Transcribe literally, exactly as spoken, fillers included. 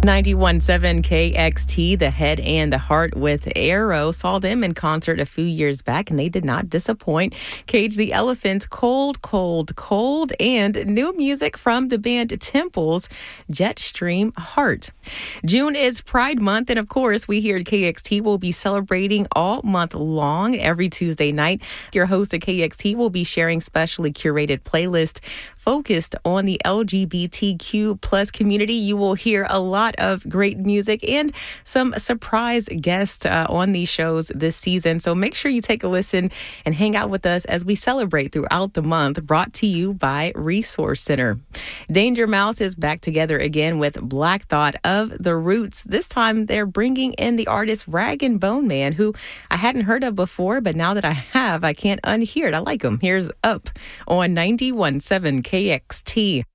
ninety-one point seven K X T, The Head and the Heart with Arrow. Saw them in concert a few years back, and they did not disappoint. Cage the Elephant, Cold, Cold, Cold, and new music from the band Temples, Jetstream Heart. June is Pride Month, and of course, we here at K X T will be celebrating all month long. Every Tuesday night, your host at K X T will be sharing specially curated playlists focused on the L G B T Q plus community. You will hear a lot of great music and some surprise guests uh, on these shows this season. So make sure you take a listen and hang out with us as we celebrate throughout the month, brought to you by Resource Center. Danger Mouse is back together again with Black Thought of the Roots. This time they're bringing in the artist Rag and Bone Man, who I hadn't heard of before, but now that I have, I can't unhear it. I like him. Here's Up on ninety-one point seven K X T.